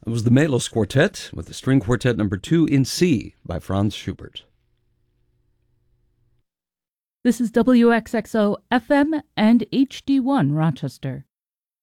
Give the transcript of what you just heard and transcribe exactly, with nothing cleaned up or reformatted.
It was the Melos Quartet with the String Quartet number two in C by Franz Schubert. This is W X X O F M and H D one Rochester.